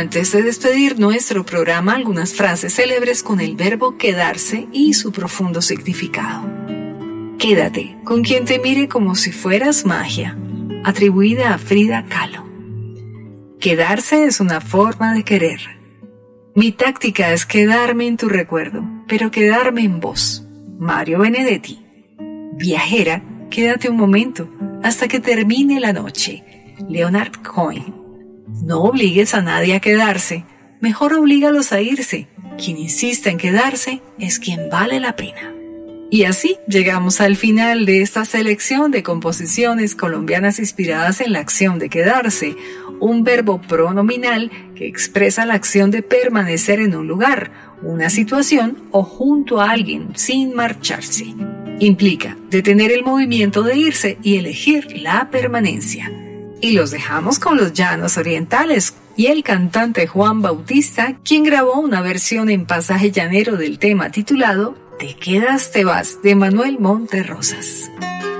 antes de despedir nuestro programa, algunas frases célebres con el verbo quedarse y su profundo significado. Quédate con quien te mire como si fueras magia, atribuida a Frida Kahlo. Quedarse es una forma de querer. Mi táctica es quedarme en tu recuerdo, pero quedarme en vos. Mario Benedetti. Viajera, quédate un momento, hasta que termine la noche. Leonard Cohen. No obligues a nadie a quedarse, mejor oblígalos a irse. Quien insiste en quedarse es quien vale la pena. Y así llegamos al final de esta selección de composiciones colombianas inspiradas en la acción de quedarse, un verbo pronominal que expresa la acción de permanecer en un lugar, una situación o junto a alguien sin marcharse. Implica detener el movimiento de irse y elegir la permanencia. Y los dejamos con los Llanos Orientales y el cantante Juan Bautista, quien grabó una versión en pasaje llanero del tema titulado Te quedas, te vas, de Manuel Monterrosas.